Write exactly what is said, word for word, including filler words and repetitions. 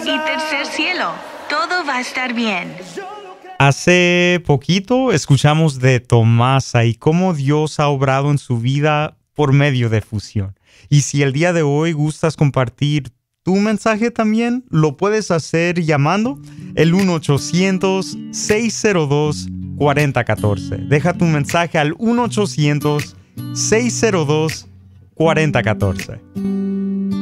y tercer cielo. Todo va a estar bien. Hace poquito escuchamos de Tomasa y cómo Dios ha obrado en su vida por medio de fusión. Y si el día de hoy gustas compartir tu mensaje también, lo puedes hacer llamando el uno ochocientos, seis cero dos, cuatro cero uno cuatro. Deja tu mensaje al uno ochocientos, seis cero dos, cuatro cero uno cuatro.